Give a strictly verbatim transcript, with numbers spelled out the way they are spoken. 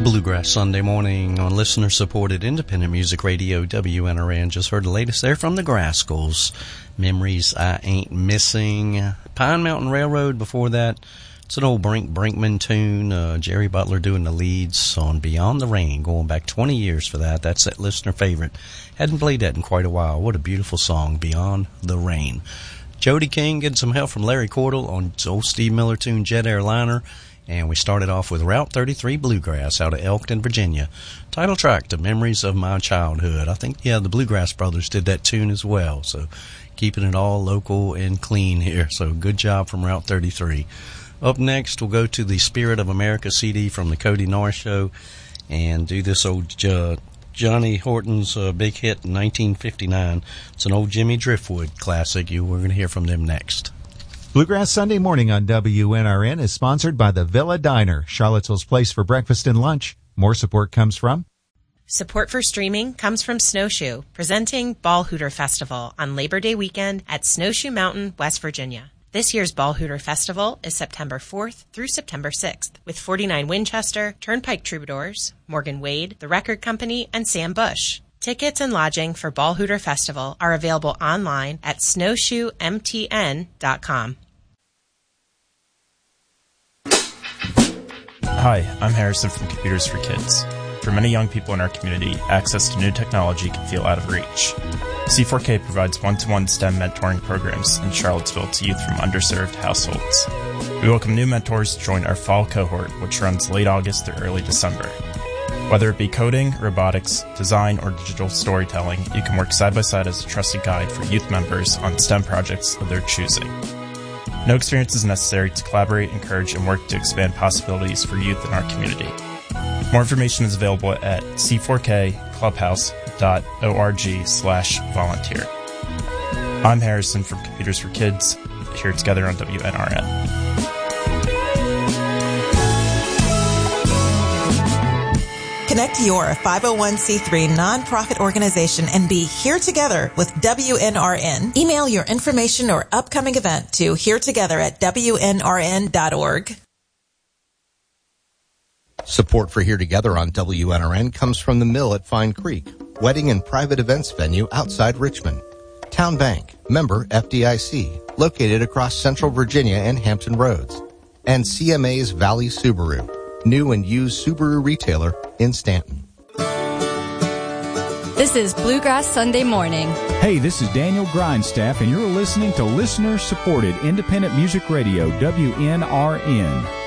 Bluegrass Sunday morning on listener-supported independent music radio, W N R N. Just heard the latest there from the Grascals. Memories I Ain't Missing. Pine Mountain Railroad before that. It's an old Brink Brinkman tune. Uh, Jerry Butler doing the leads on Beyond the Rain, going back twenty years for that. That's that listener favorite. Hadn't played that in quite a while. What a beautiful song, Beyond the Rain. Jody King getting some help from Larry Cordell on old Steve Miller tune, Jet Airliner. And we started off with Route thirty-three Bluegrass out of Elkton, Virginia. Title track to Memories of My Childhood. I think, yeah, the Bluegrass Brothers did that tune as well. So keeping it all local and clean here. So good job from Route thirty-three. Up next, we'll go to the Spirit of America C D from the Cody Norris Show and do this old uh, Johnny Horton's uh, big hit in nineteen fifty-nine. It's an old Jimmy Driftwood classic. You We're going to hear from them next. Bluegrass Sunday morning on W N R N is sponsored by the Villa Diner, Charlottesville's place for breakfast and lunch. More support comes from... Support for streaming comes from Snowshoe, presenting Ball Hooter Festival on Labor Day weekend at Snowshoe Mountain, West Virginia. This year's Ball Hooter Festival is September fourth through September sixth, with forty-nine Winchester, Turnpike Troubadours, Morgan Wade, The Record Company, and Sam Bush. Tickets and lodging for Ball Hooter Festival are available online at snowshoe m t n dot com. Hi, I'm Harrison from Computers for Kids. For many young people in our community, access to new technology can feel out of reach. C four K provides one-to-one STEM mentoring programs in Charlottesville to youth from underserved households. We welcome new mentors to join our fall cohort, which runs late August through early December. Whether it be coding, robotics, design, or digital storytelling, you can work side by side as a trusted guide for youth members on STEM projects of their choosing. No experience is necessary to collaborate, encourage, and work to expand possibilities for youth in our community. More information is available at c four k clubhouse dot org slash volunteer. I'm Harrison from Computers for Kids, here together on W N R N. Connect your five oh one c three nonprofit organization and be here together with W N R N. Email your information or upcoming event to here together at w n r n dot org. Support for Here Together on W N R N comes from the Mill at Fine Creek, wedding and private events venue outside Richmond. Town Bank, member F D I C, located across Central Virginia and Hampton Roads. And C M A's Valley Subaru, new and used Subaru retailer in Stanton. This is Bluegrass Sunday Morning. Hey, this is Daniel Grindstaff, and you're listening to listener-supported independent music radio, W N R N.